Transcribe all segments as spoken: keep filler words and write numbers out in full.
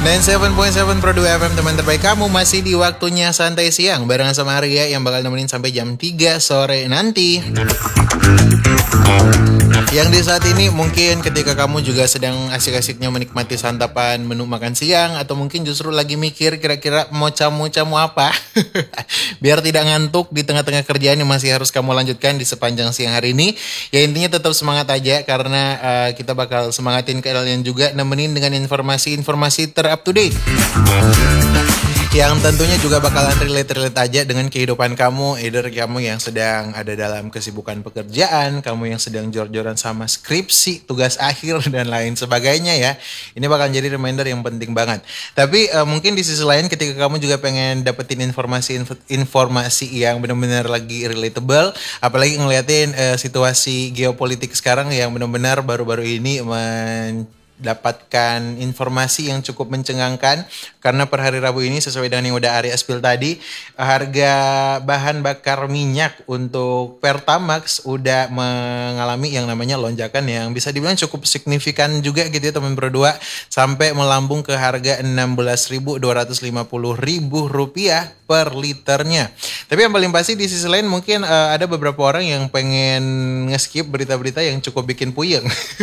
sembilan puluh tujuh koma tujuh Pro dua F M, teman terbaik kamu. Masih di waktunya santai siang barengan sama Arya yang bakal nemenin sampai jam tiga sore nanti. Yang di saat ini mungkin ketika kamu juga sedang asik-asiknya menikmati santapan menu makan siang, atau mungkin justru lagi mikir kira-kira mau camu-camu apa biar tidak ngantuk di tengah-tengah kerjaan yang masih harus kamu lanjutkan di sepanjang siang hari ini. Ya intinya tetap semangat aja, karena uh, kita bakal semangatin kalian juga, nemenin dengan informasi-informasi ter-up to date yang tentunya juga bakalan relate-relate aja dengan kehidupan kamu. Either kamu yang sedang ada dalam kesibukan pekerjaan, kamu yang sedang jor-joran sama skripsi, tugas akhir, dan lain sebagainya ya. Ini bakal jadi reminder yang penting banget. Tapi uh, mungkin di sisi lain ketika kamu juga pengen dapetin informasi-informasi yang benar-benar lagi relatable, apalagi ngeliatin uh, situasi geopolitik sekarang yang benar-benar baru-baru ini men dapatkan informasi yang cukup mencengangkan, karena per hari Rabu ini sesuai dengan yang udah Arya spill tadi, harga bahan bakar minyak untuk Pertamax udah mengalami yang namanya lonjakan yang bisa dibilang cukup signifikan juga gitu ya teman berdua, sampai melambung ke harga enam belas ribu dua ratus lima puluh rupiah per liternya. Tapi yang paling pasti di sisi lain mungkin uh, ada beberapa orang yang pengen nge-skip berita-berita yang cukup bikin puyeng.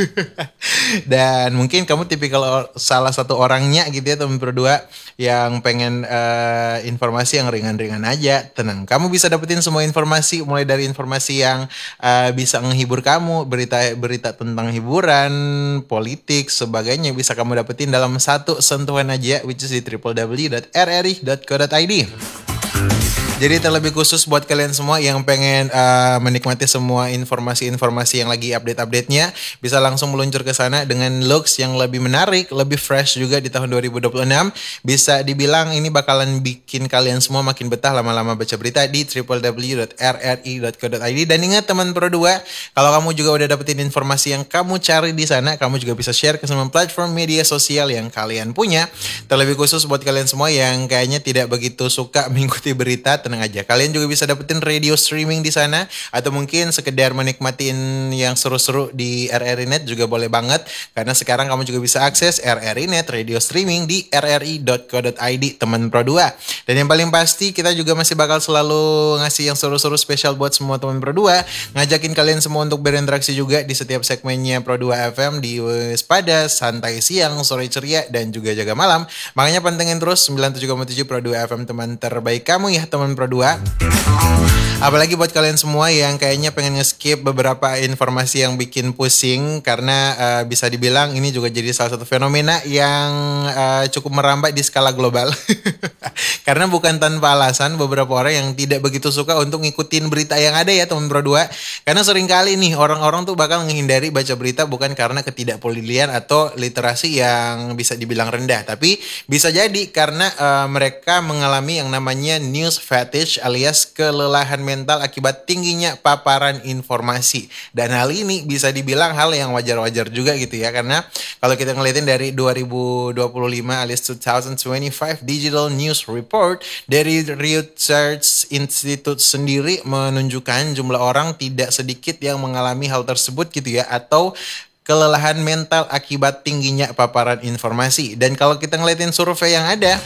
Dan mungkin kamu tipikal salah satu orangnya gitu ya teman berdua, yang pengen uh, informasi yang ringan-ringan aja. Tenang, kamu bisa dapetin semua informasi, mulai dari informasi yang uh, bisa menghibur kamu, berita-berita tentang hiburan, politik, sebagainya bisa kamu dapetin dalam satu sentuhan aja, which is di w w w dot r r i dot co dot i d. Jadi terlebih khusus buat kalian semua yang pengen uh, menikmati semua informasi-informasi yang lagi update-update-nya, bisa langsung meluncur ke sana dengan looks yang lebih menarik, lebih fresh juga di tahun dua ribu dua puluh enam. Bisa dibilang ini bakalan bikin kalian semua makin betah lama-lama baca berita di w w w dot r r i dot co dot i d. Dan ingat teman Pro dua, kalau kamu juga udah dapetin informasi yang kamu cari di sana, kamu juga bisa share ke semua platform media sosial yang kalian punya. Terlebih khusus buat kalian semua yang kayaknya tidak begitu suka mengikuti berita, tenang aja, kalian juga bisa dapetin radio streaming di sana, atau mungkin sekedar menikmatin yang seru-seru di R R I Net juga boleh banget, karena sekarang kamu juga bisa akses R R I Net radio streaming di r r i dot co dot i d teman Pro dua. Dan yang paling pasti kita juga masih bakal selalu ngasih yang seru-seru spesial buat semua teman Pro dua, ngajakin kalian semua untuk berinteraksi juga di setiap segmennya Pro dua F M di Waspada, Santai Siang, Sore Ceria, dan juga Jaga Malam. Makanya pantengin terus sembilan puluh tujuh koma tujuh Pro dua F M, teman terbaik kamu ya teman Pro dua. Apalagi buat kalian semua yang kayaknya pengen nge-skip beberapa informasi yang bikin pusing, karena uh, bisa dibilang ini juga jadi salah satu fenomena yang uh, cukup merambat di skala global. Karena bukan tanpa alasan beberapa orang yang tidak begitu suka untuk ngikutin berita yang ada ya teman Pro dua. Karena seringkali nih orang-orang tuh bakal menghindari baca berita bukan karena ketidakpedulian atau literasi yang bisa dibilang rendah, tapi bisa jadi karena uh, mereka mengalami yang namanya news fatigue alias kelelahan mental akibat tingginya paparan informasi. Dan hal ini bisa dibilang hal yang wajar-wajar juga gitu ya, karena kalau kita ngeliatin dari dua ribu dua puluh lima alias dua ribu dua puluh lima Digital News Report dari Reuters Institute sendiri menunjukkan jumlah orang tidak sedikit yang mengalami hal tersebut gitu ya, atau kelelahan mental akibat tingginya paparan informasi. Dan kalau kita ngeliatin survei yang ada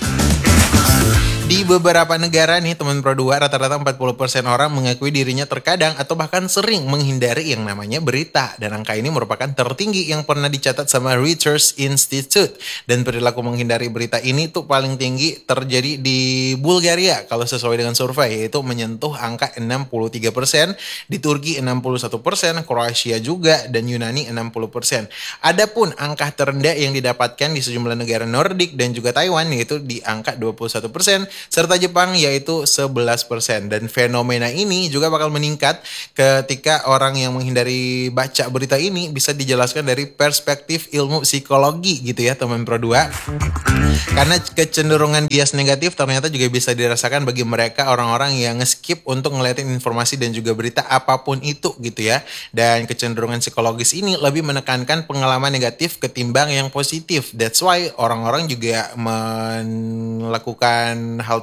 di beberapa negara nih teman Pro dua, rata-rata empat puluh persen orang mengakui dirinya terkadang atau bahkan sering menghindari yang namanya berita. Dan angka ini merupakan tertinggi yang pernah dicatat sama Reuters Institute. Dan perilaku menghindari berita ini tuh paling tinggi terjadi di Bulgaria kalau sesuai dengan survei, yaitu menyentuh angka enam puluh tiga persen, di Turki enam puluh satu persen, Kroasia juga, dan Yunani enam puluh persen. Adapun angka terendah yang didapatkan di sejumlah negara Nordik dan juga Taiwan, yaitu di angka dua puluh satu persen, serta Jepang yaitu sebelas persen. Dan fenomena ini juga bakal meningkat ketika orang yang menghindari baca berita ini bisa dijelaskan dari perspektif ilmu psikologi gitu ya teman Pro dua. Karena kecenderungan bias negatif ternyata juga bisa dirasakan bagi mereka orang-orang yang nge-skip untuk ngeliatin informasi dan juga berita apapun itu gitu ya. Dan kecenderungan psikologis ini lebih menekankan pengalaman negatif ketimbang yang positif. That's why orang-orang juga melakukan hal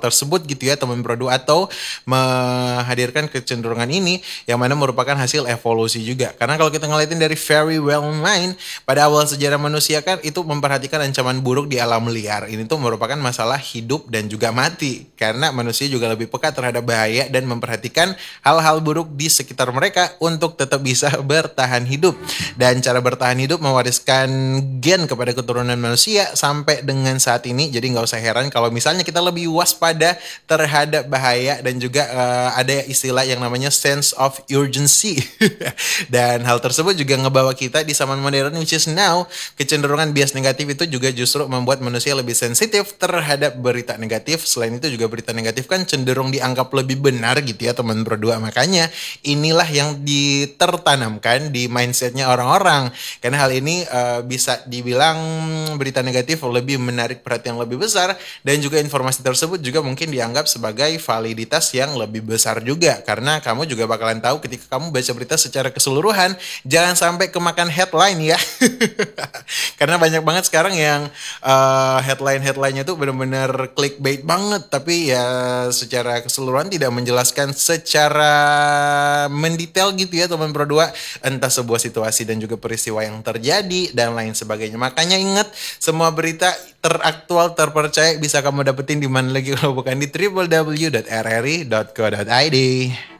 tersebut gitu ya teman Bro, atau menghadirkan kecenderungan ini yang mana merupakan hasil evolusi juga. Karena kalau kita ngeliatin dari Very Well Mind, pada awal sejarah manusia kan itu memperhatikan ancaman buruk di alam liar. Ini tuh merupakan masalah hidup dan juga mati. Karena manusia juga lebih peka terhadap bahaya dan memperhatikan hal-hal buruk di sekitar mereka untuk tetap bisa bertahan hidup. Dan cara bertahan hidup mewariskan gen kepada keturunan manusia sampai dengan saat ini. Jadi nggak usah heran kalau misalnya kita lebih waspada terhadap bahaya dan juga uh, ada istilah yang namanya sense of urgency. Dan hal tersebut juga ngebawa kita di zaman modern which is now, kecenderungan bias negatif itu juga justru membuat manusia lebih sensitif terhadap berita negatif. Selain itu juga berita negatif kan cenderung dianggap lebih benar gitu ya teman berdua. Makanya inilah yang ditertanamkan di mindsetnya orang-orang. Karena hal ini uh, bisa dibilang berita negatif lebih menarik perhatian lebih besar, dan juga informasi tersebut juga mungkin dianggap sebagai validitas yang lebih besar juga. Karena kamu juga bakalan tahu ketika kamu baca berita secara keseluruhan, jangan sampai kemakan headline ya. Karena banyak banget sekarang yang uh, headline-headlinenya tuh benar-benar clickbait banget, tapi ya secara keseluruhan tidak menjelaskan secara mendetail gitu ya teman berdua, entah sebuah situasi dan juga peristiwa yang terjadi dan lain sebagainya. Makanya ingat, semua berita teraktual, terpercaya bisa kamu dapetin di mana lagi kalau bukan di w w w dot r r i dot co dot i d.